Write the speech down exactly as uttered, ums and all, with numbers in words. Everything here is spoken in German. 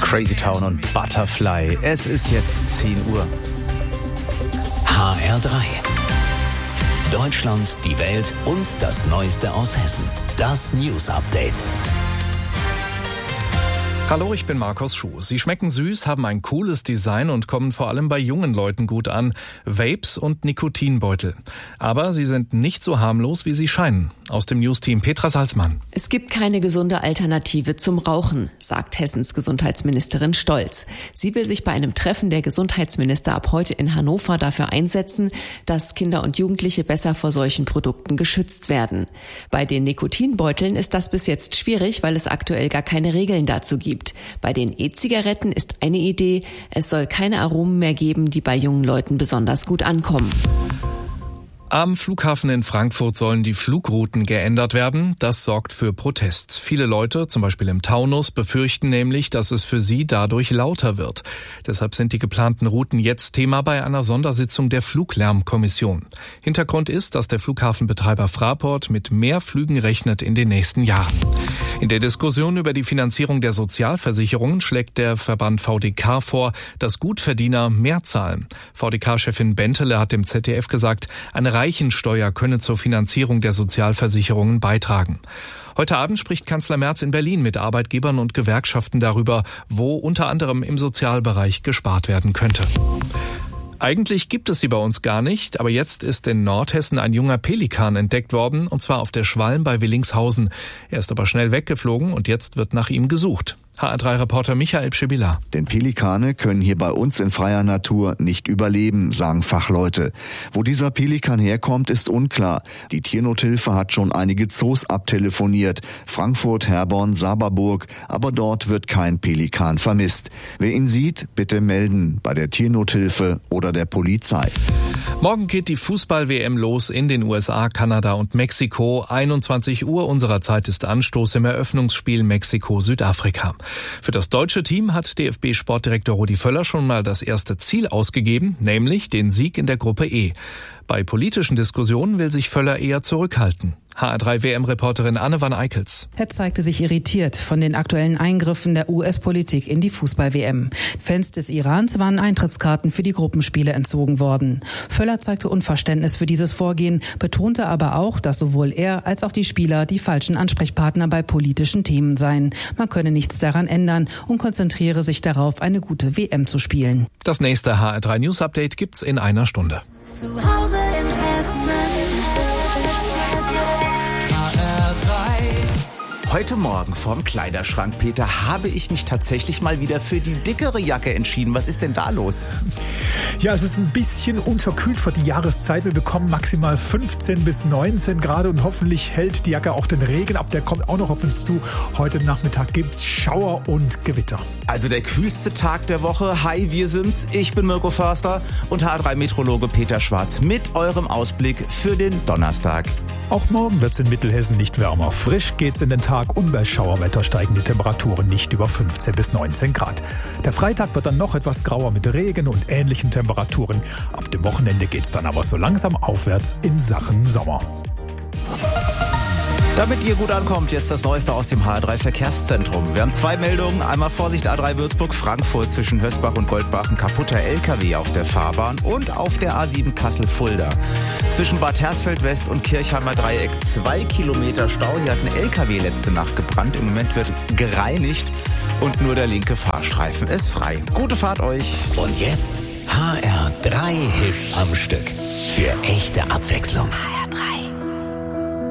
Crazy Town und Butterfly. Es ist jetzt zehn Uhr. H R drei. Deutschland, die Welt und das Neueste aus Hessen. Das News Update. Hallo, ich bin Markus Schuh. Sie schmecken süß, haben ein cooles Design und kommen vor allem bei jungen Leuten gut an. Vapes und Nikotinbeutel. Aber sie sind nicht so harmlos, wie sie scheinen. Aus dem News-Team Petra Salzmann. Es gibt keine gesunde Alternative zum Rauchen, sagt Hessens Gesundheitsministerin Stolz. Sie will sich bei einem Treffen der Gesundheitsminister ab heute in Hannover dafür einsetzen, dass Kinder und Jugendliche besser vor solchen Produkten geschützt werden. Bei den Nikotinbeuteln ist das bis jetzt schwierig, weil es aktuell gar keine Regeln dazu gibt. Bei den E-Zigaretten ist eine Idee, es soll keine Aromen mehr geben, die bei jungen Leuten besonders gut ankommen. Am Flughafen in Frankfurt sollen die Flugrouten geändert werden. Das sorgt für Protest. Viele Leute, zum Beispiel im Taunus, befürchten nämlich, dass es für sie dadurch lauter wird. Deshalb sind die geplanten Routen jetzt Thema bei einer Sondersitzung der Fluglärmkommission. Hintergrund ist, dass der Flughafenbetreiber Fraport mit mehr Flügen rechnet in den nächsten Jahren. In der Diskussion über die Finanzierung der Sozialversicherungen schlägt der Verband V D K vor, dass Gutverdiener mehr zahlen. V D K-Chefin Bentele hat dem Z D F gesagt, eine Reichensteuer könne zur Finanzierung der Sozialversicherungen beitragen. Heute Abend spricht Kanzler Merz in Berlin mit Arbeitgebern und Gewerkschaften darüber, wo unter anderem im Sozialbereich gespart werden könnte. Eigentlich gibt es sie bei uns gar nicht, aber jetzt ist in Nordhessen ein junger Pelikan entdeckt worden, und zwar auf der Schwalm bei Willingshausen. Er ist aber schnell weggeflogen und jetzt wird nach ihm gesucht. H R drei Reporter Michael Pschibila. Denn Pelikane können hier bei uns in freier Natur nicht überleben, sagen Fachleute. Wo dieser Pelikan herkommt, ist unklar. Die Tiernothilfe hat schon einige Zoos abtelefoniert. Frankfurt, Herborn, Saberburg. Aber dort wird kein Pelikan vermisst. Wer ihn sieht, bitte melden bei der Tiernothilfe oder der Polizei. Morgen geht die Fußball-W M los in den U S A, Kanada und Mexiko. einundzwanzig Uhr unserer Zeit ist Anstoß im Eröffnungsspiel Mexiko-Südafrika. Für das deutsche Team hat D F B-Sportdirektor Rudi Völler schon mal das erste Ziel ausgegeben, nämlich den Sieg in der Gruppe E. Bei politischen Diskussionen will sich Völler eher zurückhalten. H R drei W M-Reporterin Anne van Eickels. Er zeigte sich irritiert von den aktuellen Eingriffen der U S-Politik in die Fußball-W M. Fans des Irans waren Eintrittskarten für die Gruppenspiele entzogen worden. Völler zeigte Unverständnis für dieses Vorgehen, betonte aber auch, dass sowohl er als auch die Spieler die falschen Ansprechpartner bei politischen Themen seien. Man könne nichts daran ändern und konzentriere sich darauf, eine gute W M zu spielen. Das nächste H R drei News Update gibt's in einer Stunde. Zu Hause in Hessen. Heute Morgen vorm Kleiderschrank, Peter, habe ich mich tatsächlich mal wieder für die dickere Jacke entschieden. Was ist denn da los? Ja, es ist ein bisschen unterkühlt für die Jahreszeit. Wir bekommen maximal fünfzehn bis neunzehn Grad und hoffentlich hält die Jacke auch den Regen ab. Der kommt auch noch auf uns zu. Heute Nachmittag gibt's Schauer und Gewitter. Also der kühlste Tag der Woche. Hi, wir sind's. Ich bin Mirko Förster und H R drei Meteorologe Peter Schwarz mit eurem Ausblick für den Donnerstag. Auch morgen wird's in Mittelhessen nicht wärmer. Frisch geht's in den Tag und bei Schauerwetter steigen die Temperaturen nicht über fünfzehn bis neunzehn Grad. Der Freitag wird dann noch etwas grauer mit Regen und ähnlichen Temperaturen. Ab dem Wochenende geht's dann aber so langsam aufwärts in Sachen Sommer. Damit ihr gut ankommt, jetzt das Neueste aus dem H R drei Verkehrszentrum. Wir haben zwei Meldungen. Einmal Vorsicht A drei Würzburg-Frankfurt zwischen Hösbach und Goldbach. Ein kaputter L K W auf der Fahrbahn und auf der A sieben Kassel-Fulda. Zwischen Bad Hersfeld-West und Kirchheimer Dreieck zwei Kilometer Stau. Hier hat ein L K W letzte Nacht gebrannt. Im Moment wird gereinigt und nur der linke Fahrstreifen ist frei. Gute Fahrt euch. Und jetzt H R drei Hits am Stück. Für echte Abwechslung.